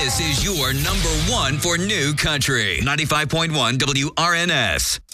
This is your number one for new country. 95.1 WRNS.